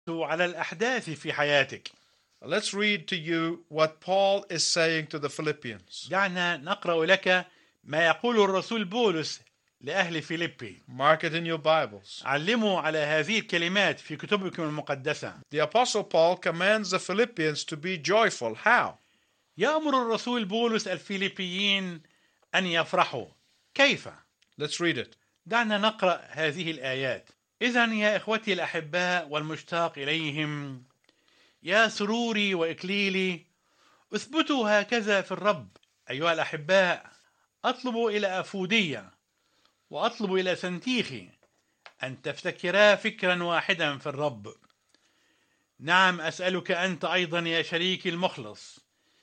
على الأحداث في حياتك. Let's read to you what Paul is saying to the Philippians. دعنا نقرأ لك ما يقول الرسول بولس لأهل فيليبي. Mark it in your Bibles. علموا على هذه الكلمات في كتبكم المقدسة. The Apostle Paul commands the Philippians to be joyful. How? يأمر الرسول بولس الفيليبيين أن يفرحوا. كيف؟ Let's read it. دعنا نقرأ هذه الآيات. إذن يا إخوتي الأحباء والمشتاق إليهم، يا سروري وإكليلي، اثبتوا هكذا في الرب. أيها الأحباء، أطلب إلى أفودية وأطلب إلى سنتيخي أن تفتكرا فكرا واحدا في الرب. نعم، أسألك أنت أيضا يا شريكي المخلص،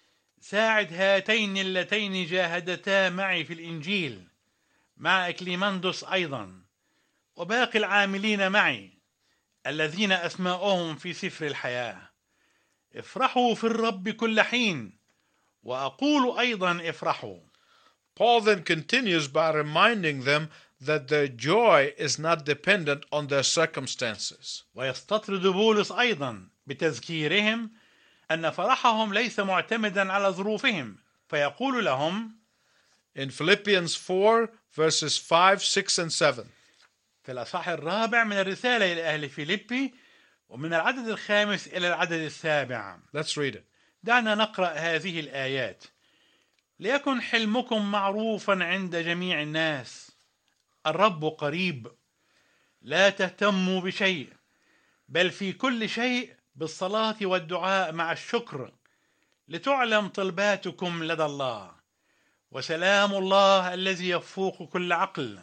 ساعد هاتين اللتين جاهدتا معي في الإنجيل مع إكليماندوس أيضا وباقي العاملين معي الذين أسماؤهم في سفر الحياة. افرحوا في الرب كل حين، وأقول أيضا افرحوا. Paul then continues by reminding them that their joy is not dependent on their circumstances. ويستطرد بولس أيضا بتذكيرهم أن فرحهم ليس معتمدا على ظروفهم، فيقول لهم In Philippians 4 verses 5, 6 and 7. في الأصحاح الرابع من الرسالة إلى أهل فيليبي ومن العدد الخامس إلى العدد السابع. Let's read it. دعنا نقرأ هذه الآيات. ليكن حلمكم معروفا عند جميع الناس، الرب قريب. لا تهتموا بشيء، بل في كل شيء بالصلاة والدعاء مع الشكر لتعلم طلباتكم لدى الله، وسلام الله الذي يفوق كل عقل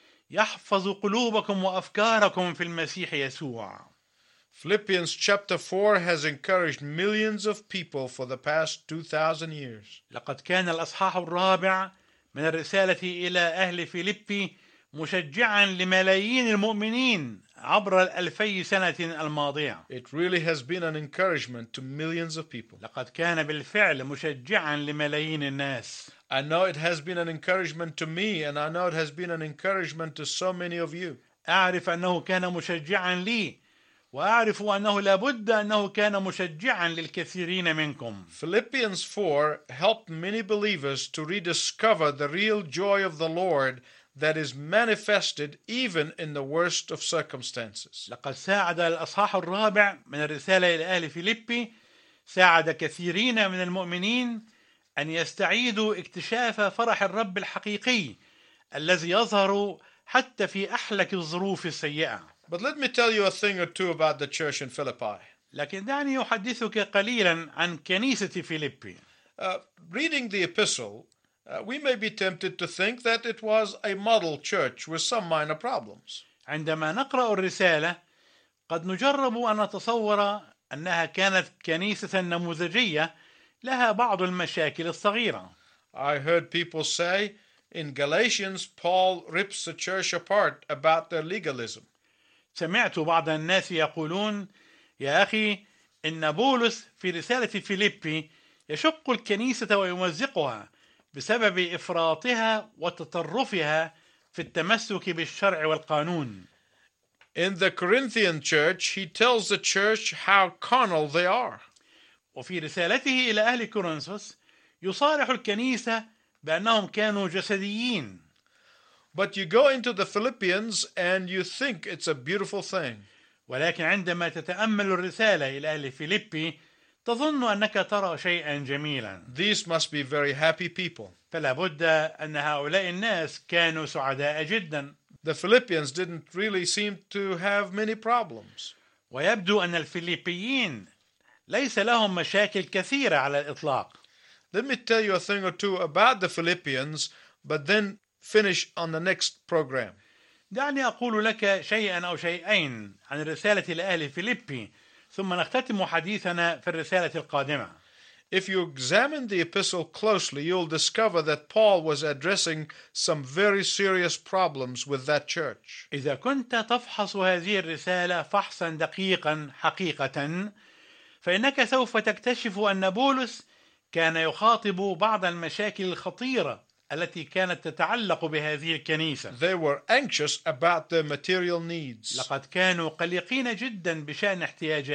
يحفظ قلوبكم وأفكاركم في المسيح يسوع. Philippians chapter 4 has encouraged millions of people for the past 2,000 years. لقد كان الأصحاح الرابع من الرسالة إلى أهل فيليبي مشجعا لملايين المؤمنين عبر 2000 سنة الماضية. It really has been an encouragement to millions of people. لقد كان بالفعل مشجعا لملايين الناس. I know it has been an encouragement to me, and I know it has been an encouragement to so many of you. أعرف أنه كان مشجعا لي، وأعرف أنه لابد أنه كان مشجعا للكثيرين منكم. Philippians 4 helped many believers to rediscover the real joy of the Lord that is manifested even in the worst of circumstances. لقد ساعد الأصحاح الرابع من الرسالة إلى أهل فيليبي، ساعد كثيرين من المؤمنين أن يستعيدوا اكتشاف فرح الرب الحقيقي الذي يظهر حتى في أحلك الظروف السيئة. But let me tell you a thing or two about the church in Philippi. لكن دعني أحدثك قليلا عن كنيسة فيليبي. Reading the epistle, we may be tempted to think that it was a model church with some minor problems. عندما نقرأ الرسالة قد نجرب أن نتصور أنها كانت كنيسة نموذجية لها بعض المشاكل الصغيرة. I heard people say in Galatians, Paul rips the church apart about their legalism. سمعت بعض الناس يقولون: يا أخي، إن بولس في رسالة فيليبي يشق الكنيسة ويمزقها بسبب إفراطها وتطرفها في التمسك بالشرع والقانون. In the Corinthian church, he tells the church how carnal they are. وفي رسالته إلى أهل كورنثوس يصارح الكنيسة بأنهم كانوا جسديين. But you go into the Philippians and you think it's a beautiful thing. ولكن عندما تتأمل الرسالة إلى أهل فيليبي تظن أنك ترى شيئا جميلا. These must be very happy people. فلا بد أن هؤلاء الناس كانوا سعداء جدا. The Philippians didn't really seem to have many problems. ويبدو أن الفيليبيين ليس لهم مشاكل كثيرة على الإطلاق. Let me tell you a thing or two about the Philippians, but then finish on the next program. دعني أقول لك شيئا أو شيئين عن الرسالة لأهل فيليبي، ثم نختتم حديثنا في الرسالة القادمة. If you examine the epistle closely, you'll discover that Paul was addressing some very serious problems with that church. إذا كنت تفحص هذه الرسالة فحصا دقيقا حقيقة، فإنك سوف تكتشف أن بولس كان يخاطب بعض المشاكل الخطيرة التي كانت تتعلق بهذه الكنيسة. They were anxious about their material needs. لقد كانوا قلقين جدا بشأن احتياجاتهم.